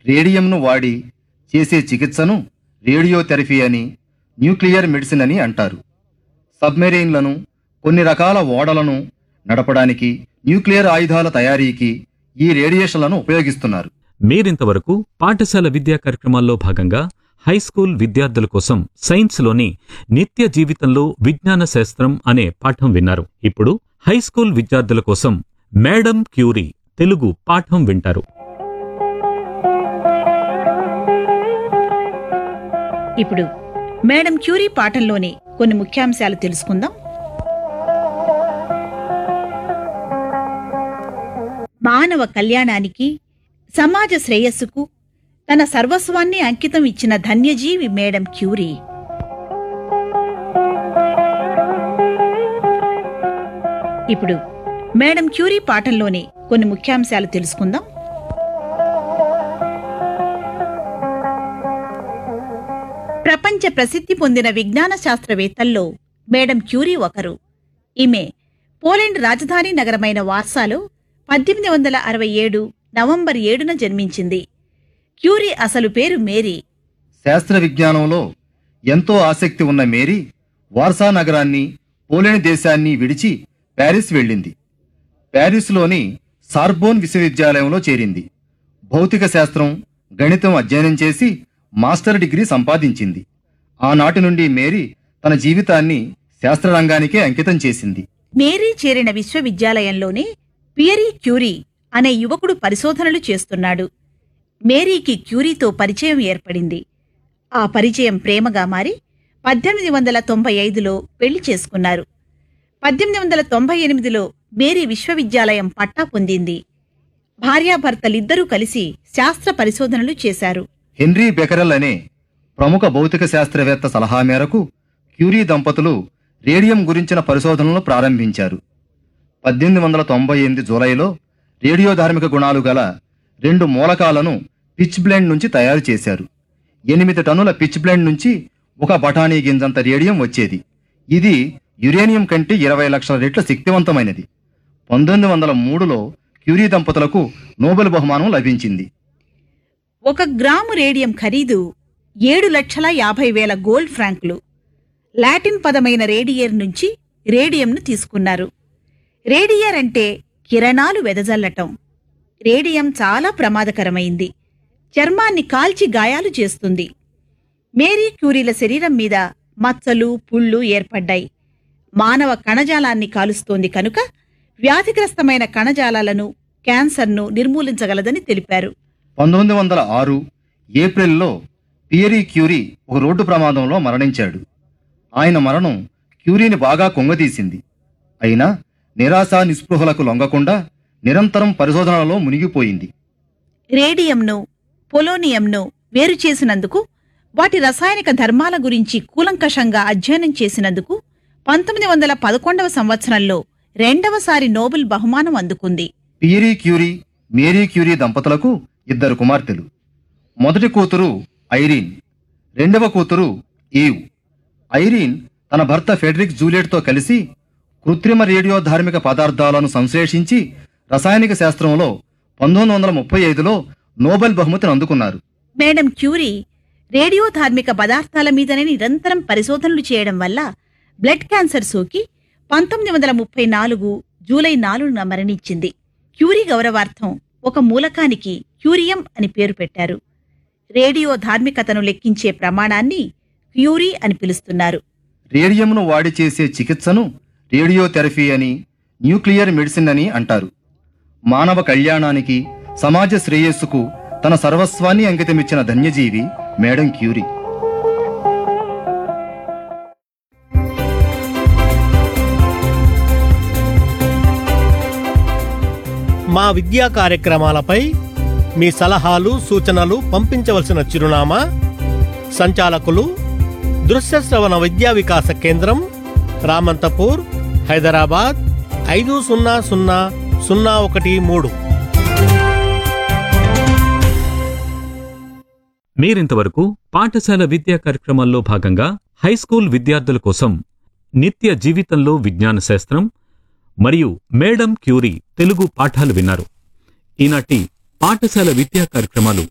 రేడియంను వాడి చేసే చికిత్సను రేడియోథెరపీ అని, న్యూక్లియర్ మెడిసిన్ అని అంటారు. సబ్మెరైన్లను, కొన్ని రకాల ఓడలను నడపడానికి, న్యూక్లియర్ ఆయుధాల తయారీకి ఈ రేడియేషన్లను ఉపయోగిస్తున్నారు. మీరింతవరకు పాఠశాల విద్యా కార్యక్రమాల్లో భాగంగా హైస్కూల్ విద్యార్థుల కోసం సైన్స్లోని నిత్య జీవితంలో విజ్ఞాన శాస్త్రం అనే పాఠం విన్నారు. ఇప్పుడు హైస్కూల్ విద్యార్థుల కోసం మేడం క్యూరీ తెలుగు పాఠం వింటారు. ఇప్పుడు మేడం క్యూరీ పాఠంలోని కొన్ని ముఖ్యాంశాలు తెలుసుకుందాం. మానవ కళ్యాణానికి, సమాజ శ్రేయస్సుకు తన సర్వస్వాన్ని అంకితం ఇచ్చిన ధన్యజీవి మేడం క్యూరీ. ఇప్పుడు మేడం క్యూరీ పాఠంలోని కొన్ని ముఖ్యాంశాలు తెలుసుకుందాం. ప్రపంచ ప్రసిద్ధి పొందిన విజ్ఞాన శాస్త్రవేత్తల్లో మేడం క్యూరీ ఒకరు. ఈమె పోలాండ్ రాజధాని నగరమైన వార్సాలో 1867 నవంబర్ 7న జన్మించింది. క్యూరీ అసలు పేరు మేరీ. శాస్త్ర విజ్ఞానంలో ఎంతో ఆసక్తి ఉన్న మేరీ వార్సా నగరాన్ని, పోలాండ్ దేశాన్ని విడిచి ప్యారిస్ వెళ్ళింది. ప్యారిస్లోని సార్బోన్ విశ్వవిద్యాలయంలో చేరింది. భౌతిక శాస్త్రం, గణితం అధ్యయనం చేసి మాస్టర్ డిగ్రీ సంపాదించింది. ఆనాటి నుండి మేరీ తన జీవితాన్ని శాస్త్రరంగానికే అంకితం చేసింది. మేరీ చేరిన విశ్వవిద్యాలయంలోనే పియరీ క్యూరీ అనే యువకుడు పరిశోధనలు చేస్తున్నాడు. మేరీకి క్యూరీతో పరిచయం ఏర్పడింది. ఆ పరిచయం ప్రేమగా మారి 1895లో పెళ్లి చేసుకున్నారు. 1898లో మేరీ విశ్వవిద్యాలయం పట్టా పొందింది. భార్యాభర్తలిద్దరూ కలిసి శాస్త్ర పరిశోధనలు చేశారు. హెన్రీ బెకరెల్ అనే ప్రముఖ భౌతిక శాస్త్రవేత్త సలహా మేరకు క్యూరీ దంపతులు రేడియం గురించిన పరిశోధనలు ప్రారంభించారు. 1898 జూలైలో రేడియోధార్మిక గుణాలు గల 2 మూలకాలను పిచ్ బ్లెండ్ నుంచి తయారు చేశారు. 8 టన్నుల పిచ్ బ్లెండ్ నుంచి 1 బఠానీ గింజంత రేడియం వచ్చేది. ఇది యురేనియం కంటే 20 లక్షల రెట్ల శక్తివంతమైనది. 1903లో క్యూరీ దంపతులకు నోబెల్ బహుమానం లభించింది. 1 గ్రాము రేడియం ఖరీదు 7,50,000 గోల్డ్ ఫ్రాంకులు. లాటిన్ పదమైన రేడియర్ నుంచి రేడియంను తీసుకున్నారు. రేడియర్ అంటే కిరణాలు వెదజల్లటం. రేడియం చాలా ప్రమాదకరమైంది. చర్మాన్ని కాల్చి గాయాలు చేస్తుంది. మేరీ క్యూరీల శరీరం మీద మచ్చలు, పుళ్ళు ఏర్పడ్డాయి. మానవ కణజాలాన్ని కాలుస్తోంది కనుక వ్యాధిగ్రస్తమైన కణజాలాలను, క్యాన్సర్ను నిర్మూలించగలదని తెలిపారు. 1906 ఏప్రిల్లో పియరీ క్యూరీ ఒక రోడ్డు ప్రమాదంలో మరణించాడు. ఆయన మరణం క్యూరీని బాగా కుంగదీసింది. అయినా నిరాశ నిస్పృహలకు లొంగకుండా నిరంతరం పరిశోధనలలో మునిగిపోయింది. రేడియంను, పొలోనియంను వేరు చేసినందుకు, వాటి రసాయనిక ధర్మాల గురించి కూలంకషంగా అధ్యయనం చేసినందుకు 1911వ సంవత్సరంలో 2వసారి నోబెల్ బహుమానం అందుకుంది. పియరీ క్యూరీ, మేరీ క్యూరీ దంపతులకు 2 కుమార్తెలు. మొదటి కూతురు ఐరీన్, 2వ కూతురు ఈవ్. ఐరీన్ తన భర్త ఫెడరిక్ జూలియట్తో కలిసి కృత్రిమ రేడియోధార్మిక పదార్థాలను సంశ్లేషించి రసాయనిక శాస్త్రంలో 1935లో నోబెల్ బహుమతిని అందుకున్నారు. మేడం క్యూరీ రేడియోధార్మిక పదార్థాల మీదనే నిరంతరం పరిశోధనలు చేయడం వల్ల బ్లడ్ క్యాన్సర్ సోకి 1934 జూలై 4న మరణించింది. క్యూరీ గౌరవార్థం ఒక మూలకానికి క్యూరియం అని పేరు పెట్టారు. రేడియో ధార్మికతను లెక్కించే ప్రమాణాన్ని క్యూరీ అని పిలుస్తున్నారు. రేడియంను వాడి చేసే చికిత్సను రేడియోథెరపీ అని, న్యూక్లియర్ మెడిసిన్ అని అంటారు. మానవ కళ్యాణానికి, సమాజ శ్రేయస్సుకు తన సర్వస్వాన్ని అంకితమిచ్చిన ధన్యజీవి మేడం క్యూరీ. మా విద్యా కార్యక్రమాలపై మీ సలహాలు, సూచనలు పంపించవలసిన చిరునామా: సంచాలకులు, దృశ్య శ్రవణ విద్యా వికాస కేంద్రం, రామంతపూర్, హైదరాబాద్ 500013. మీరింతవరకు పాఠశాల విద్యా కార్యక్రమాల్లో భాగంగా హైస్కూల్ విద్యార్థుల కోసం నిత్య జీవితంలో విజ్ఞాన శాస్త్రం మరియు మేడం క్యూరీ తెలుగు పాఠాలు విన్నారు. ఈనాటి పాఠశాల విద్యా కార్యక్రమాలు